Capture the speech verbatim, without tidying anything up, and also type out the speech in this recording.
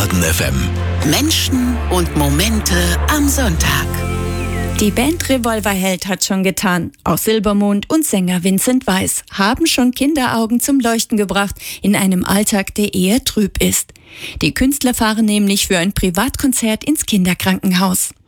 Baden F M. Menschen und Momente am Sonntag. Die Band Revolverheld hat schon getan. Auch Silbermond und Sänger Vincent Weiss haben schon Kinderaugen zum Leuchten gebracht in einem Alltag, der eher trüb ist. Die Künstler fahren nämlich für ein Privatkonzert ins Kinderkrankenhaus.